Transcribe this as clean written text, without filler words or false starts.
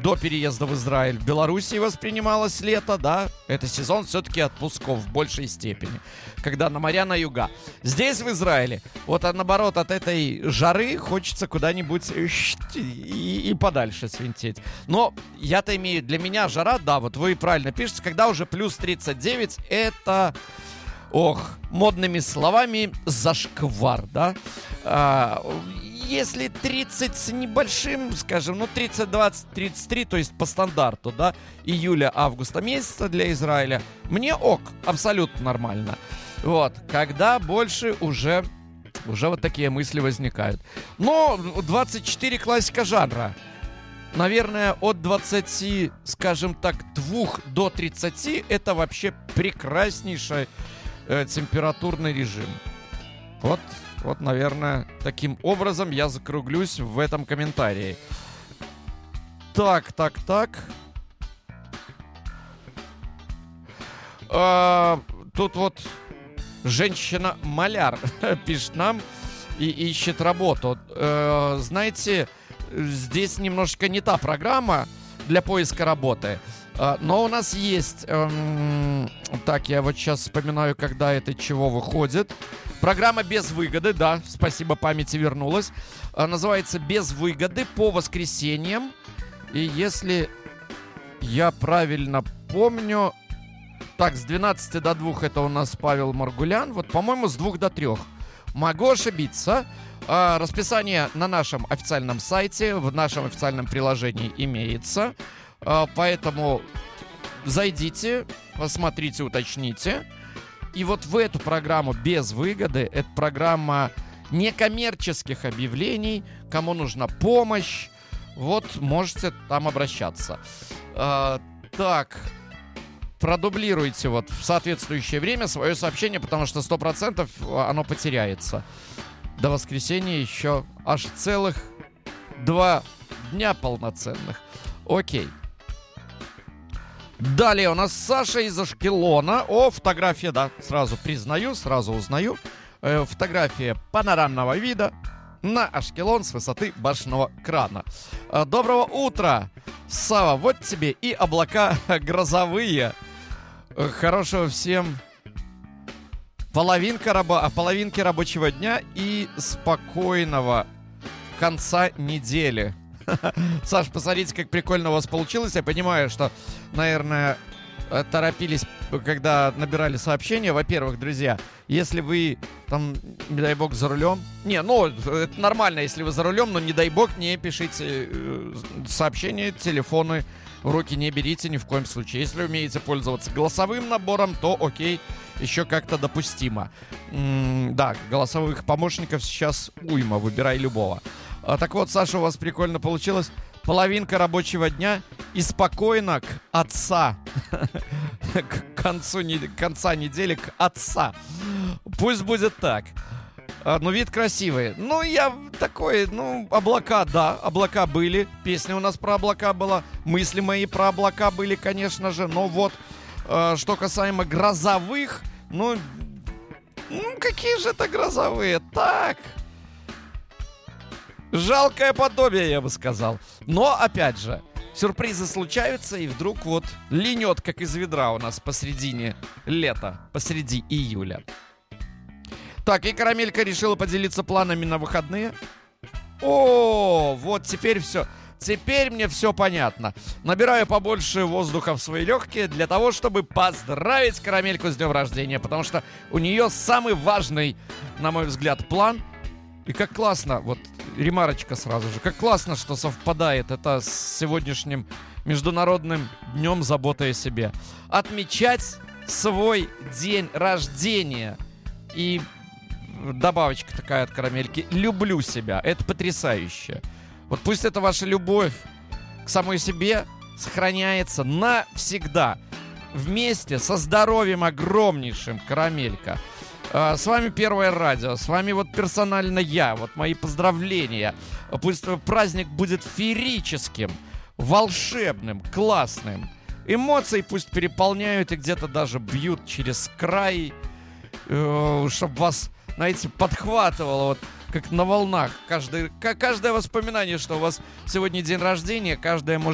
до переезда в Израиль в Белоруссии воспринималось лето, да, это сезон все-таки отпусков в большей степени, когда на моря, на юга. Здесь, в Израиле, вот наоборот, от этой жары хочется куда-нибудь и подальше свинтить. Но я-то имею, для меня жара, да, вот вы правильно пишете, когда уже плюс 39, это... модными словами, зашквар, да? Если 30 с небольшим, скажем, 30, 20, 33, то есть по стандарту, да, июля-августа месяца для Израиля, мне абсолютно нормально. Вот, когда больше уже вот такие мысли возникают. Но 24 классика жанра. Наверное, от 20, скажем так, 2 до 30 это вообще прекраснейший температурный режим. Вот, наверное, таким образом я закруглюсь в этом комментарии. Так. Тут вот женщина-маляр пишет нам и ищет работу. Знаете, здесь немножко не та программа для поиска работы. Но у нас есть... так, я вот сейчас вспоминаю, когда это чего выходит. Программа «Без выгоды», да, спасибо, памяти вернулась. Называется «Без выгоды» по воскресеньям. И если я правильно помню... Так, с 12 до 2 это у нас Павел Маргулян. Вот, по-моему, с 2 до 3. Могу ошибиться. Расписание на нашем официальном сайте, в нашем официальном приложении имеется. Поэтому зайдите, посмотрите, уточните. И вот в эту программу «Без выгоды», это программа некоммерческих объявлений, кому нужна помощь, вот можете там обращаться. Так, продублируйте вот в соответствующее время свое сообщение, потому что 100% оно потеряется. До воскресенья еще аж целых 2 дня полноценных. Окей. Далее у нас Саша из Ашкелона. Фотография, да, сразу признаю, сразу узнаю. Фотография панорамного вида на Ашкелон с высоты башенного крана. Доброго утра, Сава, вот тебе и облака грозовые. Хорошего всем половинки рабочего дня и спокойного конца недели. Саш, посмотрите, как прикольно у вас получилось. Я понимаю, что, наверное, торопились, когда набирали сообщения. Во-первых, друзья, если вы там, не дай бог, за рулем. Это нормально, если вы за рулем, но не дай бог, не пишите сообщения, телефоны в руки не берите ни в коем случае. Если умеете пользоваться голосовым набором, то окей, еще как-то допустимо. Да, голосовых помощников сейчас уйма, выбирай любого. Так вот, Саша, у вас прикольно получилось. Половинка рабочего дня и спокойно к отца. К конца недели к отца. Пусть будет так. Вид красивый. Я такой, облака, да, облака были. Песня у нас про облака была. Мысли мои про облака были, конечно же. Но вот, что касаемо грозовых, какие же это грозовые? Так... Жалкое подобие, я бы сказал. Но, опять же, сюрпризы случаются, и вдруг вот линет, как из ведра у нас посредине лета, посреди июля. Так, и Карамелька решила поделиться планами на выходные. Вот теперь все. Теперь мне все понятно. Набираю побольше воздуха в свои легкие для того, чтобы поздравить Карамельку с днем рождения, потому что у нее самый важный, на мой взгляд, план. И как классно, вот ремарочка сразу же, как классно, что совпадает это с сегодняшним Международным днем заботы о себе. Отмечать свой день рождения. И добавочка такая от Карамельки. Люблю себя. Это потрясающе. Вот пусть эта ваша любовь к самой себе сохраняется навсегда. Вместе со здоровьем огромнейшим, Карамелька. С вами Первое радио, с вами вот персонально я, вот мои поздравления. Пусть праздник будет феерическим, волшебным, классным. Эмоции пусть переполняют и где-то даже бьют через край, чтобы вас, знаете, подхватывало вот как на волнах. Каждое воспоминание, что у вас сегодня день рождения, каждое, может